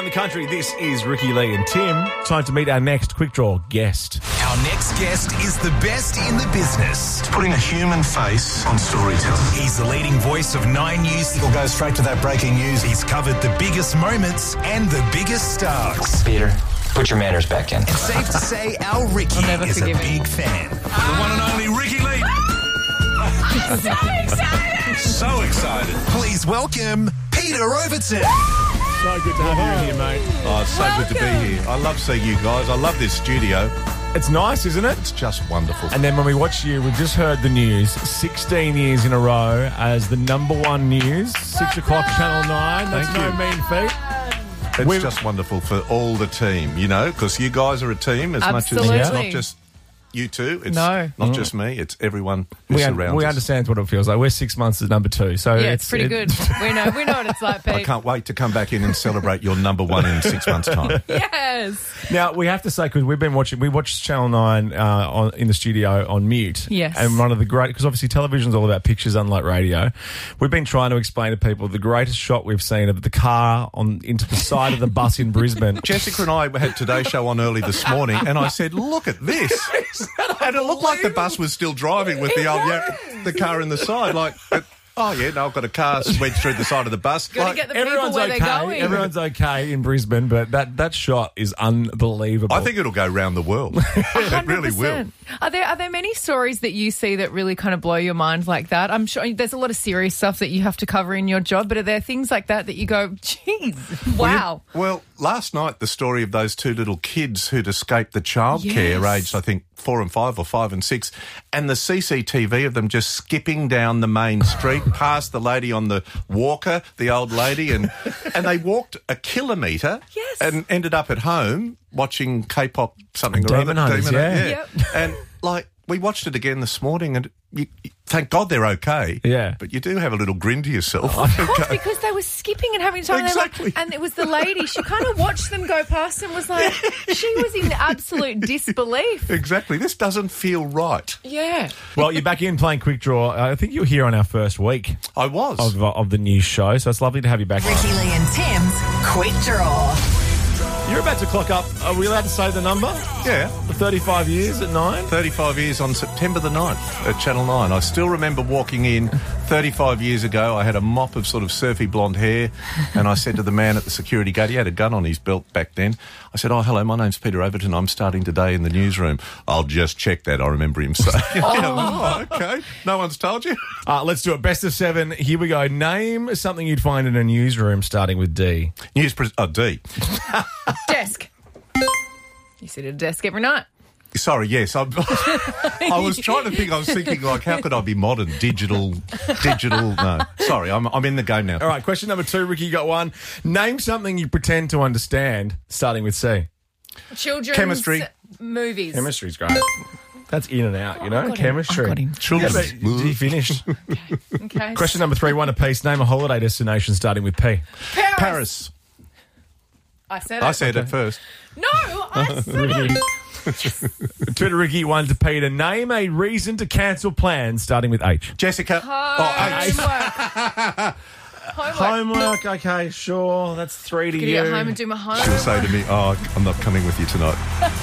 around the country. This is Ricky Lee and Tim. Time to meet our next Quick Draw guest. Our next guest is the best in the business. It's putting a human face on storytelling. He's the leading voice of 9 News. We'll go straight to that breaking news. He's covered the biggest moments and the biggest stars. Peter, put your manners back in. It's safe to say our Ricky is a big fan. The one and only Ricky Lee. So excited! So excited. Please welcome Peter Overton. So good to have you here, mate. Oh, it's so good to be here. I love seeing you guys. I love this studio. It's nice, isn't it? It's just wonderful. And then when we watch you, we've just heard the news. 16 years in a row as the number one news. 6 o'clock, Channel 9. That's Thank no you. mean feat. It's just wonderful for all the team, you know, because you guys are a team as much as it's not just you two. It's not just me. It's everyone who surrounds we us. understand what it feels like. We're 6 months at number 2. So Yeah, it's pretty good. We know what it's like, Pete. I can't wait to come back in and celebrate your number one in 6 months' time. Yes. Now, we have to say, because we watched Channel 9 in the studio on mute. Yes. And one of the great, because obviously television's all about pictures, unlike radio. We've been trying to explain to people the greatest shot we've seen of the car into the side of the bus in Brisbane. Jessica and I had Today Show on early this morning, and I said, look at this. And it looked like the bus was still driving with the car in the side. Like, I've got a car wedged through the side of the bus. Got to get the people where they're going. Everyone's okay in Brisbane, but that shot is unbelievable. I think it'll go round the world. It really will. Are there many stories that you see that really kind of blow your mind like that? I'm sure there's a lot of serious stuff that you have to cover in your job, but are there things like that you go, geez, wow. Well, last night, the story of those two little kids who'd escaped the childcare aged, I think, 4 and 5 or 5 and 6, and the CCTV of them just skipping down the main street past the lady on the walker, the old lady, and they walked a kilometre and ended up at home watching K-pop something or other. Demon Hunters, yeah. Yep. And, we watched it again this morning, and thank God they're okay. Yeah. But you do have a little grin to yourself. Of course, because they were skipping and having time. Exactly. And it was the lady. She kind of watched them go past and was like, she was in absolute disbelief. Exactly. This doesn't feel right. Yeah. Well, you're back in playing Quick Draw. I think you were here on our first week I was. of the news show, so it's lovely to have you back. Ricky Lee and Tim's Quick Draw. You're about to clock up. Are we allowed to say the number? Yeah. 35 years at 9? 35 years on September the 9th at Channel 9. I still remember walking in 35 years ago. I had a mop of sort of surfy blonde hair, and I said to the man at the security gate, he had a gun on his belt back then. I said, hello, my name's Peter Overton. I'm starting today in the newsroom. I'll just check that, I remember him saying. Okay. No one's told you? Let's do it. Best of 7. Here we go. Name something you'd find in a newsroom starting with D. D. Desk. You sit at a desk every night. Sorry, yes. I was trying to think. I was thinking, how could I be modern? Digital. No. Sorry, I'm in the game now. All right, question number 2. Ricky, you got one. Name something you pretend to understand starting with C. Children's Chemistry. movies. Chemistry's great. That's in and out, you know? got him. Chemistry. I got him. Children's. Did you finish? Okay. Question number 3, 1 apiece. Name a holiday destination starting with P. Paris. I said it. I said it first. No, I said it. 2 to Ricky, 1 to Peter. Name a reason to cancel plans starting with H. Jessica. H. Homework. Homework, okay, sure. That's 3 to Gonna you. get home and do my homework. She'll say to me, I'm not coming with you tonight.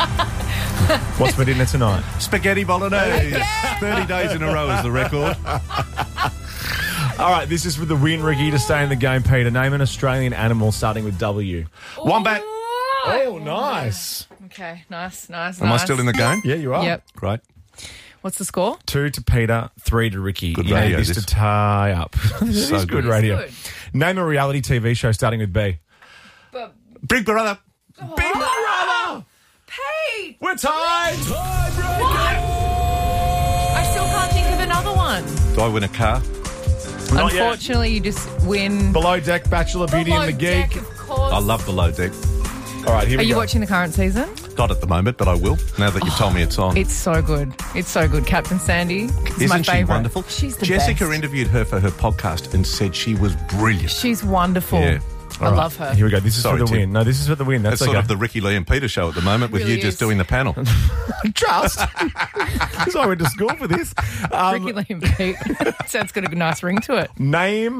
What's for dinner tonight? Spaghetti bolognese. 30 days in a row is the record. All right, this is for the win, Ricky, to stay in the game, Peter. Name an Australian animal starting with W. Wombat. Oh, nice. Okay, nice. Am I still in the game? Yeah, you are. Yep. Great. What's the score? 2 to Peter, 3 to Ricky. Good You need radio, this this. to tie up. This is good radio. Good. Name a reality TV show starting with B. But Big Brother. Big Brother! Pete! We're tied! What? I still can't think of another one. Do I win a car? Not yet. Unfortunately, you just win. Below Deck, Bachelor, Beauty and the Below Geek. Deck, of course. I love Below Deck. All right, here Are we you go. watching the current season? Not at the moment, but I will, now that you've told me it's on. It's so good. It's so good. Captain Sandy is my Isn't she favourite. wonderful? She's the Jessica best. interviewed her for her podcast and said she was brilliant. She's wonderful. Yeah. I love her. Here we go. This is Sorry, for the Tim. win. No, this is for the win. That's It's sort okay. of the Ricky Lee and Peter show at the moment with Really you just is. doing the panel. Trust. Because I went to school for this. Ricky Lee and Pete. Sounds got a nice ring to it. Name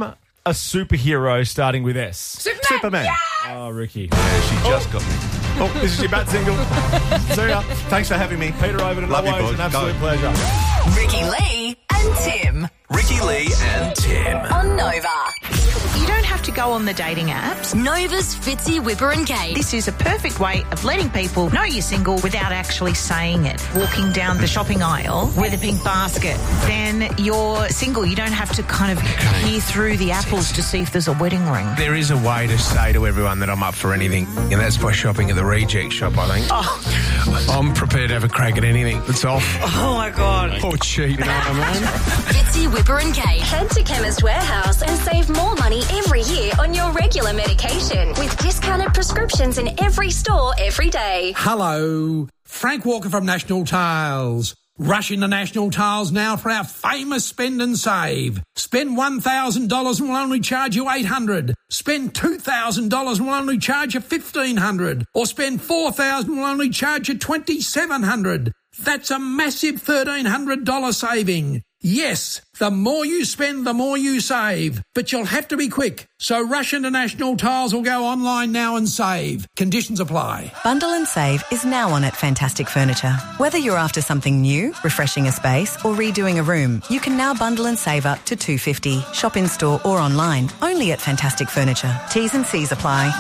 a superhero starting with S? Superman. Oh, Ricky. Yeah, she just got me. Oh, this is your bat single. See ya. Thanks for having me. Peter Overton, Love you, always boys. an absolute Go. pleasure. Ricky Lee and Tim Ricky Lee and Tim. on Nova. You don't have to go on the dating apps. Nova's Fitzy, Whipper and Kate. This is a perfect way of letting people know you're single without actually saying it. Walking down the shopping aisle with a pink basket. Then you're single. You don't have to kind of peer through the apples to see if there's a wedding ring. There is a way to say to everyone that I'm up for anything, and that's by shopping at the Reject Shop, I think. I'm prepared to have a crack at anything that's off Oh, my God. or cheap, you know what I mean? Fitzy, Whipper and Kate. Head to Chemist Warehouse and save more money every year on your regular medication with discounted prescriptions in every store every day. Hello, Frank Walker from National Tiles. Rush into National Tiles now for our famous spend and save. Spend $1,000 and we'll only charge you $800. Spend $2,000 and we'll only charge you $1,500. Or spend $4,000 and we'll only charge you $2,700. That's a massive $1,300 saving. Yes, the more you spend, the more you save. But you'll have to be quick. So rush into National Tiles or go online now and save. Conditions apply. Bundle and Save is now on at Fantastic Furniture. Whether you're after something new, refreshing a space or redoing a room, you can now bundle and save up to $250. Shop in store or online, only at Fantastic Furniture. T's and C's apply.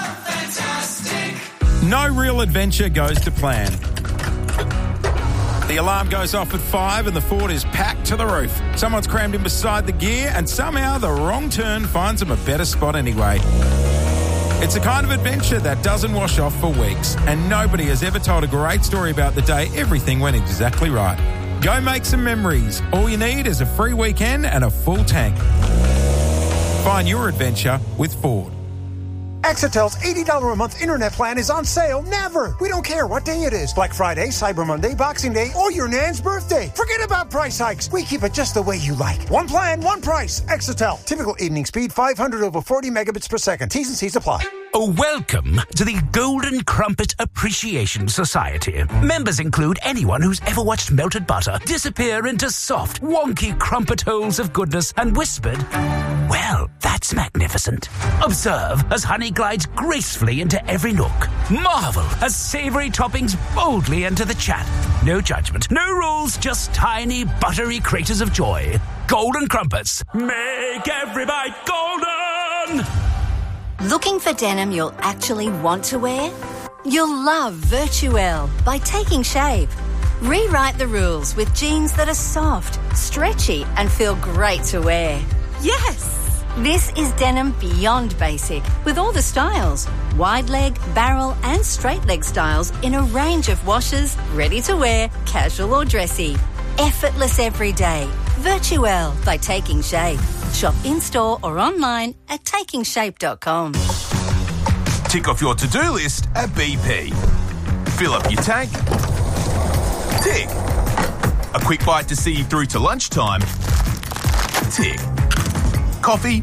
No real adventure goes to plan. The alarm goes off at 5 and the Ford is packed to the roof. Someone's crammed in beside the gear and somehow the wrong turn finds them a better spot anyway. It's a kind of adventure that doesn't wash off for weeks, and nobody has ever told a great story about the day everything went exactly right. Go make some memories. All you need is a free weekend and a full tank. Find your adventure with Ford. Exitel's $80 a month internet plan is on sale never. We don't care what day it is. Black Friday, Cyber Monday, Boxing Day, or your Nan's birthday. Forget about price hikes. We keep it just the way you like. One plan, one price. Exitel. Typical evening speed, 500 over 40 megabits per second. T's and C's apply. Welcome to the Golden Crumpet Appreciation Society. Members include anyone who's ever watched melted butter disappear into soft, wonky crumpet holes of goodness and whispered, "Well, that's magnificent." Observe as honey glides gracefully into every nook. Marvel as savoury toppings boldly enter the chat. No judgment, no rules, just tiny, buttery craters of joy. Golden Crumpets. Make every bite golden! Looking for denim you'll actually want to wear? You'll love Virtuelle by Taking Shape. Rewrite the rules with jeans that are soft, stretchy, and feel great to wear. Yes! This is denim beyond basic, with all the styles. Wide leg, barrel, and straight leg styles in a range of washes, ready to wear, casual or dressy. Effortless every day. Virtuelle by Taking Shape. Shop in-store or online at takingshape.com. Tick off your to-do list at BP. Fill up your tank. Tick. A quick bite to see you through to lunchtime. Tick. Coffee.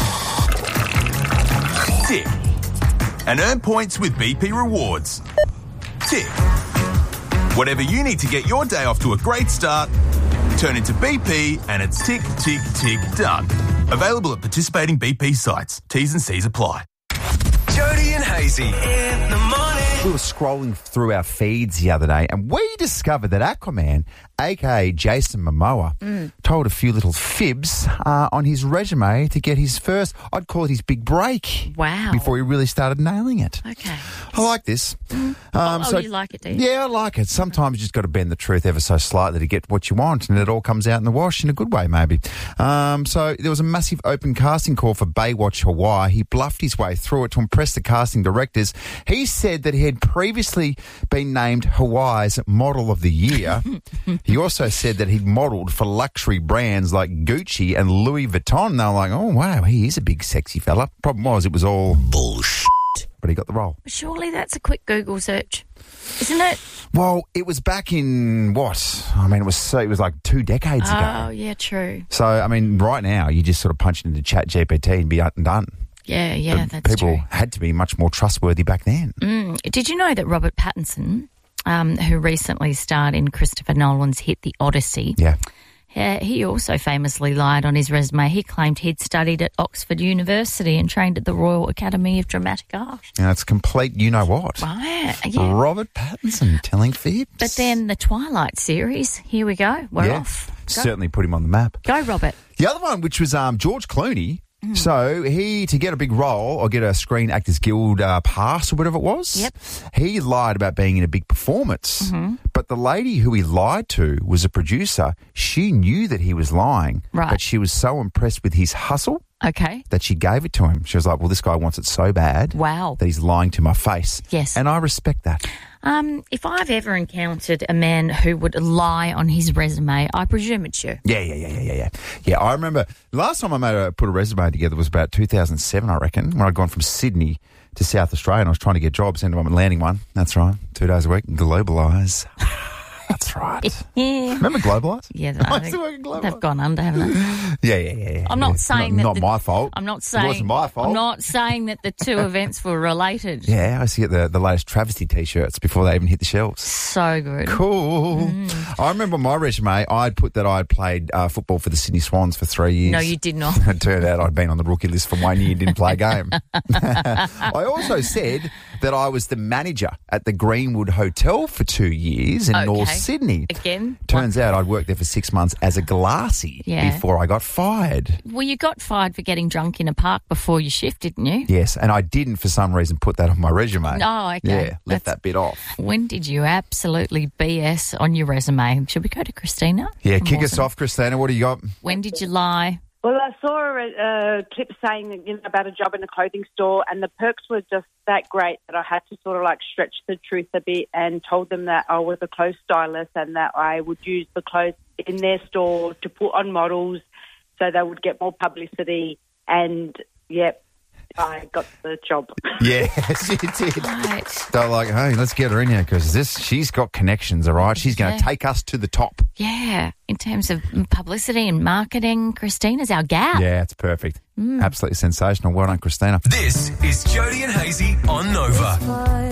Tick. And earn points with BP Rewards. Tick. Whatever you need to get your day off to a great start, turn into BP and it's tick, tick, tick, done. Available at participating BP sites. T's and C's apply. Jody and Hazy in the morning. We were scrolling through our feeds the other day and we discovered that Aquaman, a.k.a. Jason Momoa, told a few little fibs on his resume to get his first, I'd call it his big break. Wow. Before he really started nailing it. Okay. I like this. You like it, do you? Yeah, I like it. Sometimes you just got to bend the truth ever so slightly to get what you want, and it all comes out in the wash in a good way, maybe. So there was a massive open casting call for Baywatch Hawaii. He bluffed his way through it to impress the casting directors. He said that he had previously been named Hawaii's Model of the Year. He also said that he'd modelled for luxury brands like Gucci and Louis Vuitton. They were like, oh, wow, he is a big, sexy fella. Problem was, it was all bullshit. But he got the role. Surely that's a quick Google search, isn't it? Well, it was back in what? I mean, it was like 2 decades ago. Oh, yeah, true. So, I mean, right now, you just sort of punch it into ChatGPT and be done. Yeah, but that's people true. had to be much more trustworthy back then. Did you know that Robert Pattinson, who recently starred in Christopher Nolan's hit The Odyssey, He also famously lied on his resume. He claimed he'd studied at Oxford University and trained at the Royal Academy of Dramatic Art. Now, it's complete you-know-what. Right, yeah. Robert Pattinson telling fibs. But then the Twilight series, here we go. We're off. Go. Certainly put him on the map. Go, Robert. The other one, which was George Clooney. So he, to get a big role or get a Screen Actors Guild pass or whatever it was, he lied about being in a big performance. But the lady who he lied to was a producer. She knew that he was lying, but she was so impressed with his hustle that she gave it to him. She was like, well, this guy wants it so bad that he's lying to my face. Yes. And I respect that. If I've ever encountered a man who would lie on his resume, I presume it's you. Yeah, I remember last time I put a resume together was about 2007, I reckon, when I'd gone from Sydney to South Australia and I was trying to get jobs, ended up landing one. That's right. 2 days a week. Globalise. That's right. Remember Globalise? Yeah, I used to work at Globalise. They've gone under, haven't they? Yeah. I'm not saying not my fault. I'm not saying it wasn't my fault. I'm not saying that the two events were related. Yeah, I used to get the latest travesty T-shirts before they even hit the shelves. So good. Cool. I remember on my resume, I'd put that I'd played football for the Sydney Swans for 3 years. No, you did not. It turned out I'd been on the rookie list for 1 year, didn't play a game. I also said that I was the manager at the Greenwood Hotel for 2 years in North Sydney. Again? Turns out I'd worked there for 6 months as a glassy before I got fired. Well, you got fired for getting drunk in a park before your shift, didn't you? Yes, and I didn't for some reason put that on my resume. Oh, okay. Yeah, left that bit off. When did you absolutely BS on your resume? Should we go to Christina? Yeah, kick us off, Christina. What do you got? When did you lie? Well, I saw a clip saying about a job in a clothing store, and the perks were just that great that I had to sort of stretch the truth a bit and told them that I was a clothes stylist and that I would use the clothes in their store to put on models so they would get more publicity. And, I got the job. Yes, you did. Right. They're like, hey, let's get her in here because she's got connections, all right? She's going to take us to the top. Yeah, in terms of publicity and marketing, Christina's our gal. Yeah, it's perfect. Absolutely sensational. Well done, Christina. This is Jody and Hazy on Nova.